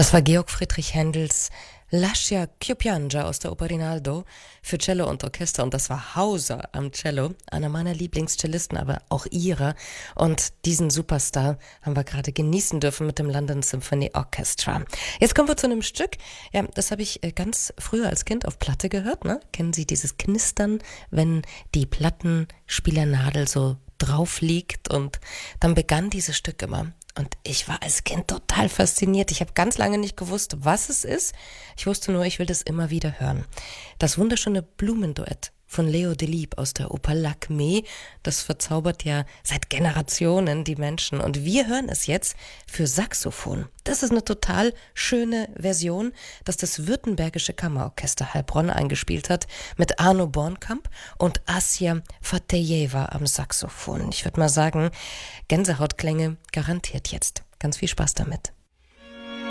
Das war Georg Friedrich Händels Lascia che pianga aus der Oper Rinaldo für Cello und Orchester, und das war Hauser am Cello, einer meiner Lieblingscellisten, aber auch ihrer, und diesen Superstar haben wir gerade genießen dürfen mit dem London Symphony Orchestra. Jetzt kommen wir zu einem Stück, ja, das habe ich ganz früher als Kind auf Platte gehört, ne? Kennen Sie dieses Knistern, wenn die Plattenspielernadel so drauf liegt, und dann begann dieses Stück immer. Und ich war als Kind total fasziniert. Ich habe ganz lange nicht gewusst, was es ist. Ich wusste nur, ich will das immer wieder hören. Das wunderschöne Blumenduett von Leo Delibes aus der Oper Lakmé, das verzaubert ja seit Generationen die Menschen. Und wir hören es jetzt für Saxophon. Das ist eine total schöne Version, dass das Württembergische Kammerorchester Heilbronn eingespielt hat, mit Arno Bornkamp und Asja Fatejeva am Saxophon. Ich würde mal sagen, Gänsehautklänge garantiert jetzt. Ganz viel Spaß damit.